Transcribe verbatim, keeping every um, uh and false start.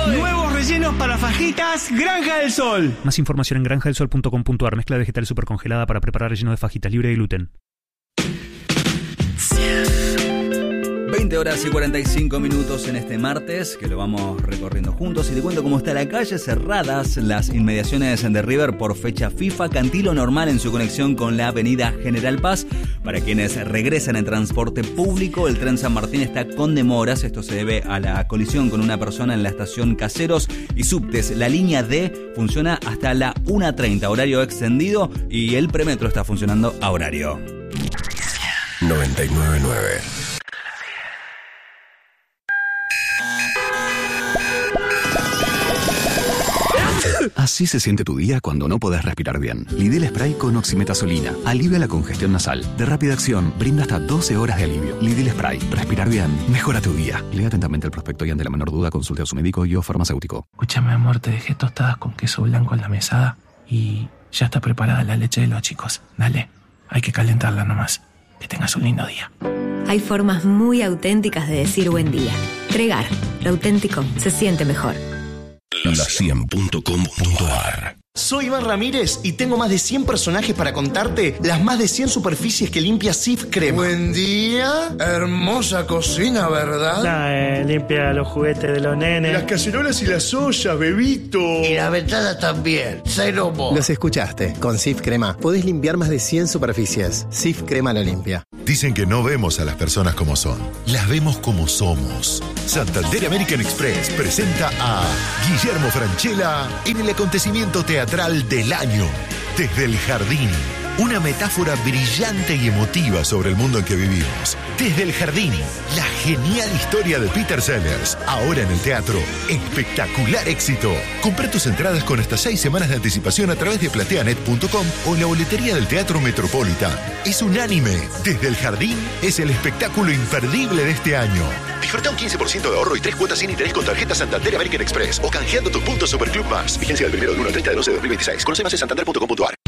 Nuevos rellenos para fajitas Granja del Sol. Más información en granja del sol punto com punto ar. Mezcla vegetal supercongelada para preparar relleno de fajitas libre de gluten. veinte horas y cuarenta y cinco minutos en este martes, que lo vamos recorriendo juntos. Y te cuento cómo está la calle. Cerradas las inmediaciones de River por fecha FIFA. Cantilo normal en su conexión con la avenida General Paz. Para quienes regresan en transporte público, el tren San Martín está con demoras. Esto se debe a la colisión con una persona en la estación Caseros y Subtes. La línea D funciona hasta la una treinta, horario extendido, y el premetro está funcionando a horario. noventa y nueve punto nueve. Así se siente tu día cuando no podés respirar bien. Lidl Spray con oximetazolina alivia la congestión nasal. De rápida acción, brinda hasta doce horas de alivio. Lidl Spray. Respirar bien mejora tu día. Lea atentamente el prospecto y ante la menor duda consulte a su médico y o farmacéutico. Escúchame, amor, te dejé tostadas con queso blanco en la mesada y ya está preparada la leche de los chicos. Dale, hay que calentarla nomás. Que tengas un lindo día. Hay formas muy auténticas de decir buen día. Tregar. Lo auténtico se siente mejor. La cien punto com punto ar. Soy Iván Ramírez y tengo más de cien personajes para contarte las más de cien superficies que limpia Cif Crema. Buen día, hermosa cocina, ¿verdad? Nah, eh, limpia los juguetes de los nenes. Las cacerolas y las ollas, bebito. Y la ventana también, cero mo. Los escuchaste, con Cif Crema podés limpiar más de cien superficies. Cif Crema lo limpia. Dicen que no vemos a las personas como son, las vemos como somos. Santander American Express presenta a Guillermo Francella en el acontecimiento teatral del año, Desde el Jardín. Una metáfora brillante y emotiva sobre el mundo en que vivimos. Desde el Jardín, la genial historia de Peter Sellers. Ahora en el teatro, espectacular éxito. Comprá tus entradas con hasta seis semanas de anticipación a través de plateanet punto com o en la boletería del Teatro Metropolitan. Es unánime. Desde el Jardín es el espectáculo imperdible de este año. Disfruta un quince por ciento de ahorro y tres cuotas sin interés con tarjeta Santander American Express o canjeando tus puntos Superclub Más. Vigencia del primero de uno al treinta de doce de dos mil veintiséis. Conoce más en santander punto com punto ar.